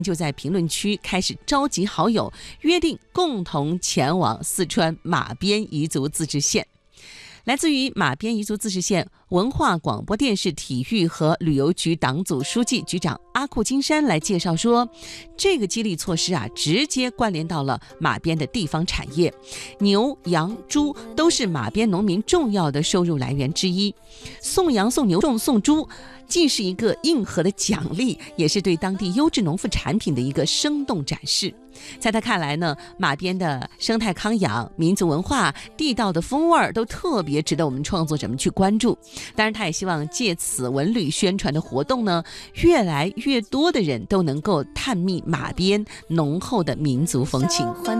就在评论区开始召集好友，约定共同前往四川马边彝族自治县。来自于马边彝族自治县文化广播电视体育和旅游局党组书记局长阿库金山来介绍说，这个激励措施直接关联到了马边的地方产业，牛、羊、猪都是马边农民重要的收入来源之一。送羊、送牛、送猪，既是一个硬核的奖励，也是对当地优质农副产品的一个生动展示。在他看来呢，马边的生态康养、民族文化、地道的风味都特别值得我们创作者们去关注。当然，他也希望借此文旅宣传的活动呢，越来越多的人都能够探秘马边浓厚的民族风情。